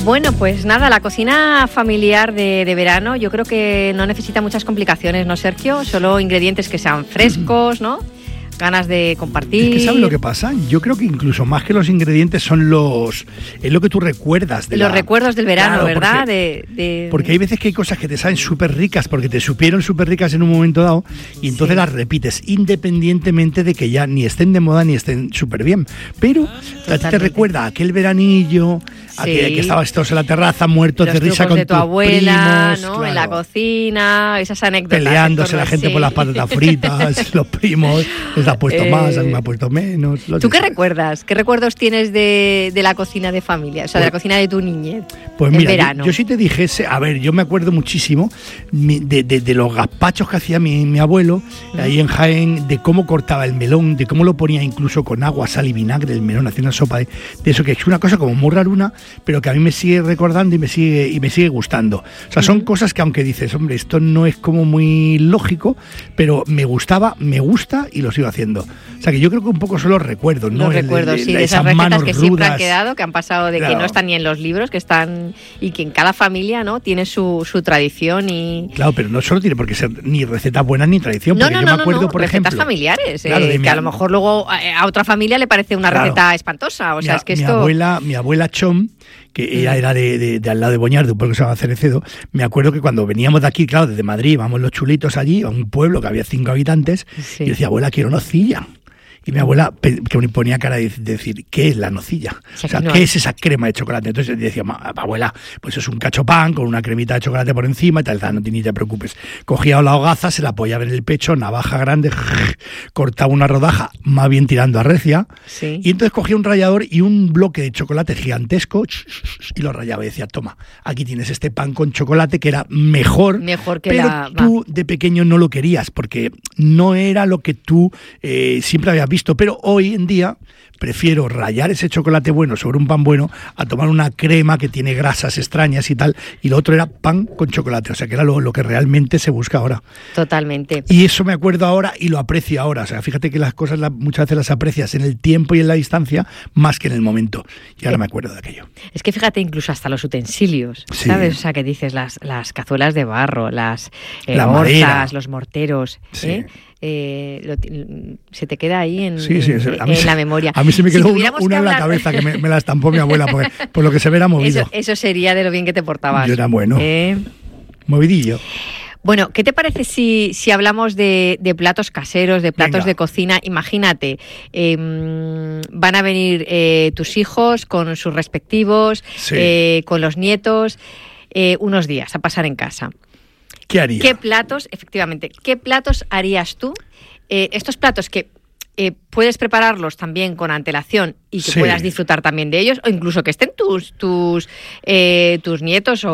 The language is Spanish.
Bueno, pues nada, la cocina familiar de verano yo creo que no necesita muchas complicaciones, ¿no, Sergio? Solo ingredientes que sean frescos, ¿no? Ganas de compartir. Es que ¿sabes lo que pasa? Yo creo que incluso más que los ingredientes son es lo que tú recuerdas. Los recuerdos del verano, claro, ¿verdad? Porque hay veces que hay cosas que te saben súper ricas, porque te supieron súper ricas en un momento dado, y entonces las repites, independientemente de que ya ni estén de moda ni estén súper bien. Pero a ti te recuerda a aquel veranillo, que estabas todos en la terraza, muertos de risa con de tu tus abuela, primos, ¿no? claro. En la cocina, esas anécdotas. Peleándose la gente por las patatas fritas, los primos, les ha puesto más, a mí me ha puesto menos. ¿Tú qué recuerdas? ¿Qué recuerdos tienes de la cocina de familia? O sea, de la cocina de tu niñez. Pues mira, verano. yo sí te dijese, a ver, yo me acuerdo muchísimo de los gazpachos que hacía mi abuelo ahí en Jaén, de cómo cortaba el melón, de cómo lo ponía incluso con agua, sal y vinagre, el melón, hacía una sopa de eso, que es una cosa como muy raruna, pero que a mí me sigue recordando y me sigue gustando. O sea, son cosas que aunque dices, hombre, esto no es como muy lógico, pero me gustaba, me gusta y lo sigo haciendo. O sea, que yo creo que un poco son los recuerdos, ¿no? Los recuerdos, sí, de esas recetas que siempre han quedado, que han pasado de que no están ni en los libros, que están, y que en cada familia, ¿no, tiene su tradición y... Claro, pero no solo tiene por qué ser ni recetas buenas ni tradición, porque yo me acuerdo, por ejemplo... recetas familiares, claro, que a lo mejor luego a otra familia le parece una receta espantosa, o sea, es que esto... Mi abuela Chom, que ella era de al lado de Boñar, de un pueblo que se llama Cerecedo, me acuerdo que cuando veníamos de aquí, claro, desde Madrid, íbamos los chulitos allí, a un pueblo que había 5 habitantes, y yo decía, abuela, quiero nocilla. Y mi abuela que me ponía cara de decir, ¿qué es la nocilla? O sea, ¿qué es esa crema de chocolate? Entonces decía, abuela, pues es un cachopán con una cremita de chocolate por encima y tal, no ni te preocupes. Cogía la hogaza, se la apoyaba en el pecho, navaja grande, cortaba una rodaja, más bien tirando a recia, y entonces cogía un rallador y un bloque de chocolate gigantesco y lo rallaba y decía, toma, aquí tienes este pan con chocolate que era mejor que pero tú de pequeño no lo querías porque no era lo que tú siempre habías visto. Pero hoy en día prefiero rallar ese chocolate bueno sobre un pan bueno a tomar una crema que tiene grasas extrañas y tal, y lo otro era pan con chocolate, o sea que era lo que realmente se busca ahora. Totalmente. Y eso me acuerdo ahora y lo aprecio ahora, o sea, fíjate que las cosas muchas veces las aprecias en el tiempo y en la distancia más que en el momento, y ahora me acuerdo de aquello. Es que fíjate incluso hasta los utensilios, ¿sabes? O sea, que dices las cazuelas de barro, las orzas, los morteros, se te queda ahí en la memoria. A mí se me quedó una en la cabeza que me la estampó mi abuela, porque por lo que se ve era movido. Eso sería de lo bien que te portabas. Yo era bueno, movidillo. Bueno, ¿qué te parece si hablamos de platos caseros, de platos de cocina? Imagínate, van a venir tus hijos con sus respectivos, con los nietos, unos días a pasar en casa. ¿Qué haría? ¿Qué platos harías tú? Estos platos que puedes prepararlos también con antelación y que puedas disfrutar también de ellos, o incluso que estén tus nietos o